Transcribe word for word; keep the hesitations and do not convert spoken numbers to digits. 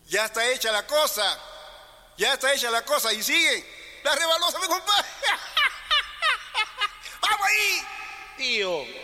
Ya está hecha la cosa. Ya está hecha la cosa. Y sigue. La rebalosa, mi compadre. ¡Vamos ahí! Tío,